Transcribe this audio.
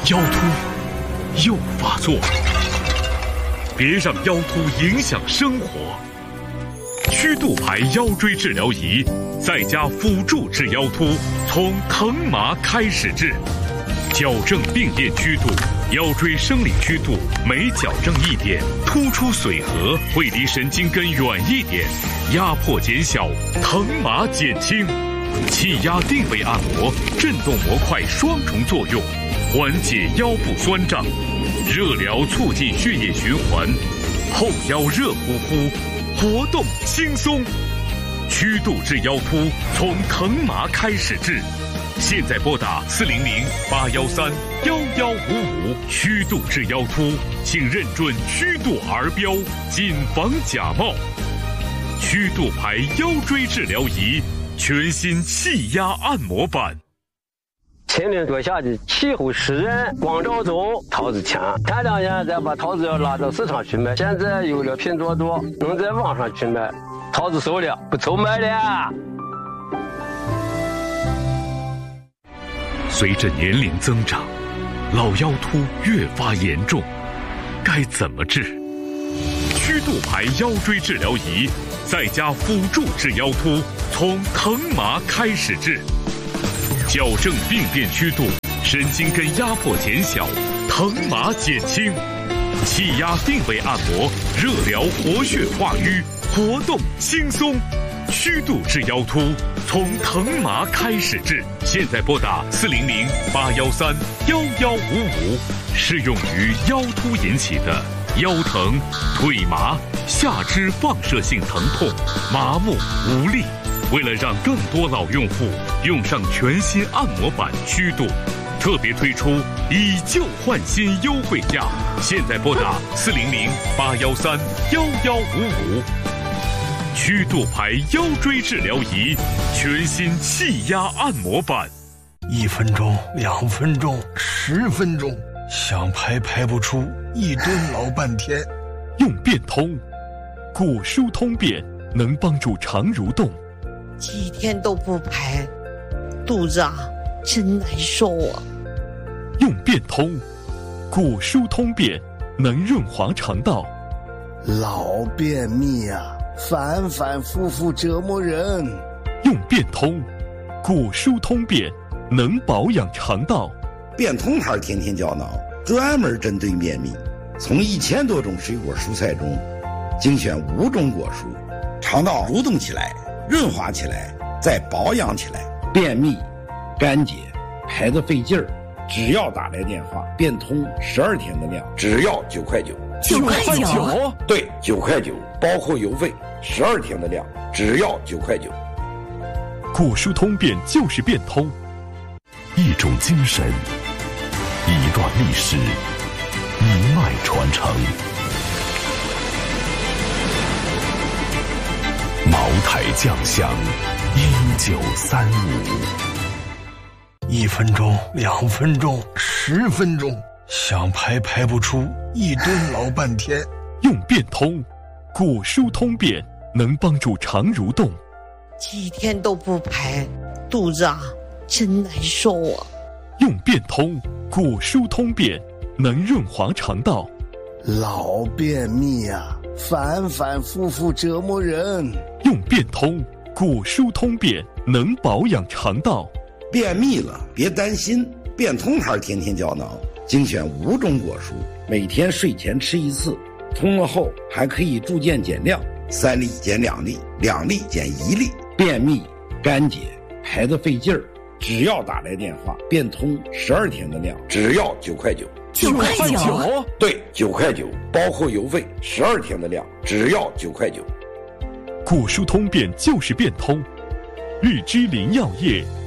腰突又发作，别让腰突影响生活。曲度牌腰椎治疗仪，在家辅助治腰突，从疼麻开始治，矫正病变曲度。腰椎生理曲度每矫正一点，突出髓核会离神经根远一点，压迫减小，疼麻减轻。气压定位按摩，震动模块双重作用，缓解腰部酸胀，热疗促进血液循环，后腰热乎乎，活动轻松。曲度治腰突，从疼麻开始治。现在拨打400-813-1155，曲度治腰突，请认准曲度儿标，谨防假冒。曲度牌腰椎治疗仪，全新气压按摩版。 10年多下去，气候湿润，光照足，桃子强。前2年再把桃子要拉到市场去卖，现在有了拼多多，能在网上去卖，桃子熟了，不愁卖了。 随着年龄增长，老腰突越发严重，该怎么治？曲度牌腰椎治疗仪，在家辅助治腰突，从疼麻开始治，矫正病变曲度，神经根压迫减小，疼麻减轻。气压定位按摩，热疗活血化瘀，活动轻松。曲度治腰突，从疼麻开始治。现在拨打400-813-1155，适用于腰突引起的腰疼、腿麻、下肢放射性疼痛、麻木无力。为了让更多老用户用上全新按摩版曲度，特别推出以旧换新优惠价。现在拨打400-813-1155。曲度牌腰椎治疗仪，全新气压按摩版。 1分钟、2分钟、10分钟，想排排不出，一蹲老半天。 用变通，骨疏通便能帮助肠蠕动。 几天都不排，肚子真难受啊。 用变通，骨疏通便能润滑肠道。 老便秘反反复复折磨人。 用变通，骨疏通便能保养肠道。 变通牌天天胶囊专门针对便秘，从1000多种水果蔬菜中精选5种果蔬，肠道蠕动起来，润滑起来，再保养起来。便秘、干结、排得费劲儿，只要打来电话，变通12天的量，只要9块9。 9块9？ 对，9块9，包括邮费，12天的量，只要9块9。 骨疏通便就是变通，一种精神，一段历史，一脉传承。茅台酱香，1935。 1分钟、2分钟、10分钟，想排排不出，一蹲老半天。 用变通，骨疏通便能帮助肠蠕动。 几天都不排，肚子真难受啊。 用变通，骨疏通便能润滑肠道。 老便秘反反复复折磨人。 用变通，骨疏通便能保养肠道。 便秘了别担心，变通牌天天胶囊精选5种果蔬，每天睡前吃1次，通了后还可以逐渐减量，3粒减2粒，2粒减1粒。便秘、干结、排得费劲儿，只要打来电话，变通12天的量，只要9块9。 9块9？ 对，9块9，包括邮费，12天的量，只要9块9。 骨疏通便就是变通，日之林药业